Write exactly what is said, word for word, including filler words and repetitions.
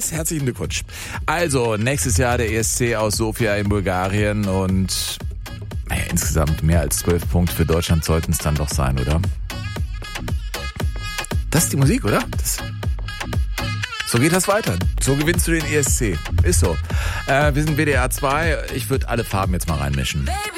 Andreas, herzlichen Glückwunsch. Also, nächstes Jahr der E S C aus Sofia in Bulgarien und naja, insgesamt mehr als zwölf Punkte für Deutschland sollten es dann doch sein, oder? Das ist die Musik, oder? Das So geht das weiter. So gewinnst du den E S C. Ist so. Äh, wir sind W D R zwei. Ich würde alle Farben jetzt mal reinmischen.